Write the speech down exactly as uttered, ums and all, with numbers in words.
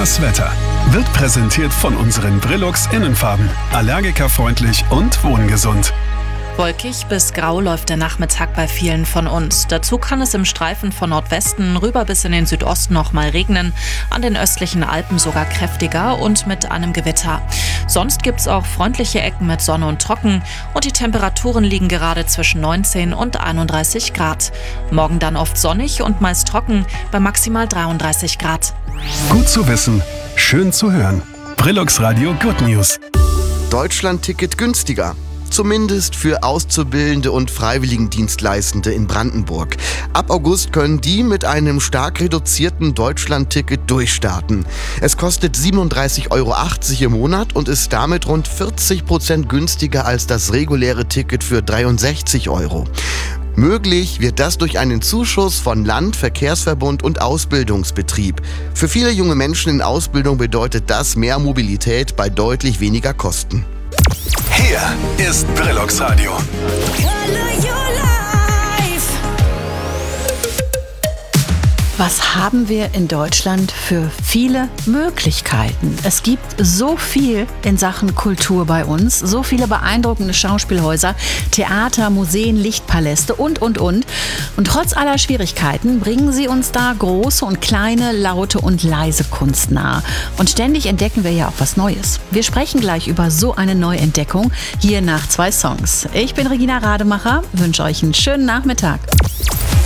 Das Wetter wird präsentiert von unseren Brillux Innenfarben. Allergikerfreundlich und wohngesund. Wolkig bis grau läuft der Nachmittag bei vielen von uns. Dazu kann es im Streifen von Nordwesten rüber bis in den Südosten noch mal regnen, an den östlichen Alpen sogar kräftiger und mit einem Gewitter. Sonst gibt's auch freundliche Ecken mit Sonne und Trocken und die Temperaturen liegen gerade zwischen neunzehn und einunddreißig Grad. Morgen dann oft sonnig und meist trocken bei maximal dreiunddreißig Grad. Gut zu wissen, schön zu hören. Brillux Radio Good News. Deutschland-Ticket günstiger. Zumindest für Auszubildende und Freiwilligendienstleistende in Brandenburg. Ab August können die mit einem stark reduzierten Deutschland-Ticket durchstarten. Es kostet siebenunddreißig Euro achtzig im Monat und ist damit rund vierzig Prozent günstiger als das reguläre Ticket für dreiundsechzig Euro. Möglich wird das durch einen Zuschuss von Land, Verkehrsverbund und Ausbildungsbetrieb. Für viele junge Menschen in Ausbildung bedeutet das mehr Mobilität bei deutlich weniger Kosten. Hier ist Brillux Radio. Was haben wir in Deutschland für viele Möglichkeiten? Es gibt so viel in Sachen Kultur bei uns, so viele beeindruckende Schauspielhäuser, Theater, Museen, Lichtpaläste und, und, und. Und trotz aller Schwierigkeiten bringen sie uns da große und kleine, laute und leise Kunst nahe. Und ständig entdecken wir ja auch was Neues. Wir sprechen gleich über so eine Neuentdeckung hier nach zwei Songs. Ich bin Regina Rademacher, wünsche euch einen schönen Nachmittag.